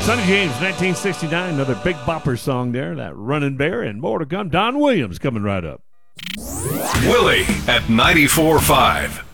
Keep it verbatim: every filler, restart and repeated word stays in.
Sonny James, nineteen sixty-nine, another big bopper song there, that Running Bear, and more to come. Don Williams coming right up. Willie at ninety-four point five.